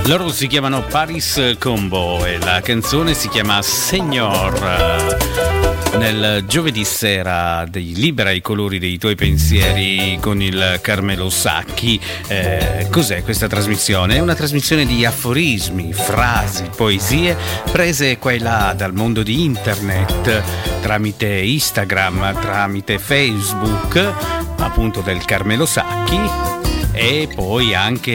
Loro si chiamano Paris Combo e la canzone si chiama Señor. Nel giovedì sera di Libera i colori dei tuoi pensieri con il Carmelo Sacchi. Cos'è questa trasmissione? È una trasmissione di aforismi, frasi, poesie prese qua e là dal mondo di internet tramite Instagram, tramite Facebook, appunto del Carmelo Sacchi, e poi anche